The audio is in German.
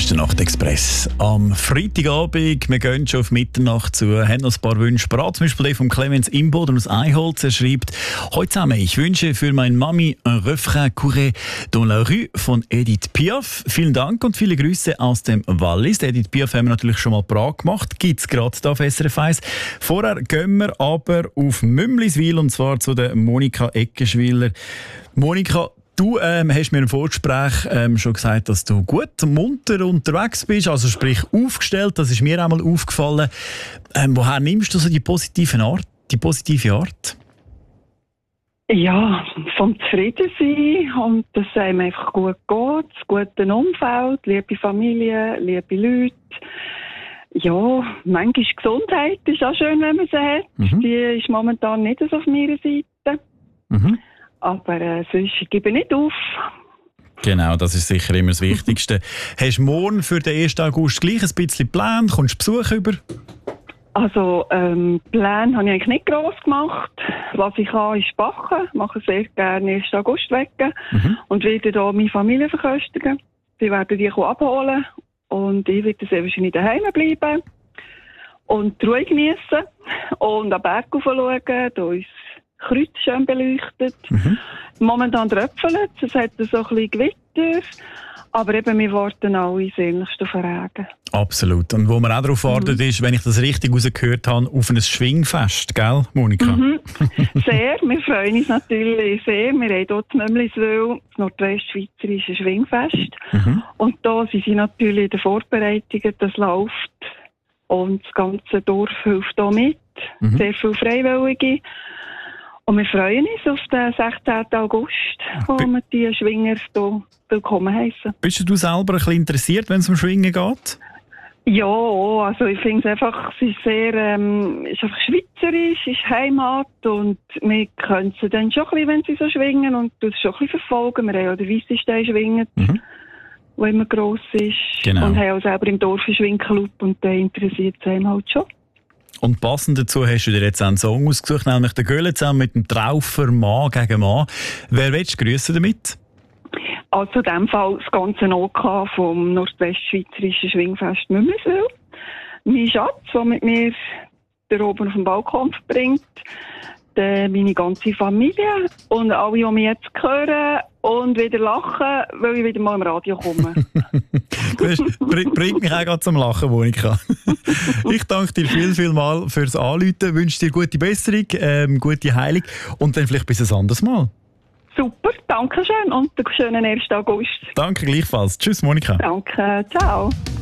ist der Nachtexpress. Am Freitagabend, wir gehen schon auf Mitternacht zu, haben noch ein paar Wünsche parat. Zum Beispiel der von Clemens Imboden aus Eiholz. Er schreibt: Heute zusammen, ich wünsche für meine Mami un refrain couré dans la rue von Edith Piaf. Vielen Dank und viele Grüße aus dem Wallis. Edith Piaf haben wir natürlich schon mal parat gemacht. Gibt es gerade da auf SRF 1. Vorher gehen wir aber auf Mümliswil und zwar zu der Monika Eckenschwiller. Monika, du hast mir im Vorgespräch schon gesagt, dass du gut munter unterwegs bist, also sprich aufgestellt. Das ist mir einmal aufgefallen. Woher nimmst du so die positive Art? Ja, vom Zufriedensein und dass es einem einfach gut geht, das gute Umfeld, liebe Familie, liebe Leute. Ja, manchmal Gesundheit ist auch schön, wenn man sie hat. Die ist momentan nicht so auf meiner Seite. Aber sonst gebe ich nicht auf. Genau, das ist sicher immer das Wichtigste. Hast du morgen für den 1. August gleich ein bisschen Pläne? Kommst du Besuch über? Also, Pläne habe ich eigentlich nicht gross gemacht. Was ich kann, ist backen. Ich mache sehr gerne 1. August wecken und werde hier meine Familie verköstigen. Die werden die abholen und ich werde sehr wahrscheinlich daheim bleiben und die Ruhe geniessen und am Berg schauen, da uns Kreuz schön beleuchtet. Momentan tröpfelt es, hat so ein bisschen Gewitter. Aber eben, wir warten alle sehnlichst auf den Regen. Absolut. Und wo man auch darauf wartet, ist, wenn ich das richtig rausgehört habe, auf ein Schwingfest, gell, Monika? Sehr. Wir freuen uns natürlich sehr. Wir haben dort in Mümliswil das nordwestschweizerische Schwingfest. Und da sind sie natürlich in den Vorbereitungen, das läuft. Und das ganze Dorf hilft da mit. Sehr viele Freiwillige. Und wir freuen uns auf den 16. August, wo wir die Schwinger hier willkommen heissen. Bist du selber ein bisschen interessiert, wenn es um Schwingen geht? Ja, also ich finde es einfach, es ist sehr ist einfach schweizerisch, ist Heimat und wir können sie dann schon ein bisschen, wenn sie so schwingen und das schon ein bisschen verfolgen. Wir haben ja den Weissenstein schwingen, der immer gross ist. Genau. Und haben auch selber im Dorf einen Schwingclub und der interessiert es einem halt schon. Und passend dazu hast du dir jetzt einen Song ausgesucht, nämlich den Göhle zusammen mit dem Traufer Mann gegen Mann. Wer willst du grüßen damit? Also in diesem Fall das ganze OK vom nordwestschweizerischen Schwingfest Mümliswil. Mein Schatz, der mit mir da oben auf dem Balkon verbringt. Meine ganze Familie und alle, die mich jetzt hören und wieder lachen, weil ich wieder mal im Radio komme. Das bringt mich auch gerade zum Lachen, Monika. Ich danke dir viel mal fürs Anrufen, wünsche dir gute Besserung, gute Heilung und dann vielleicht bis ein anderes Mal. Super, danke schön und einen schönen 1. August. Danke gleichfalls. Tschüss, Monika. Danke, ciao.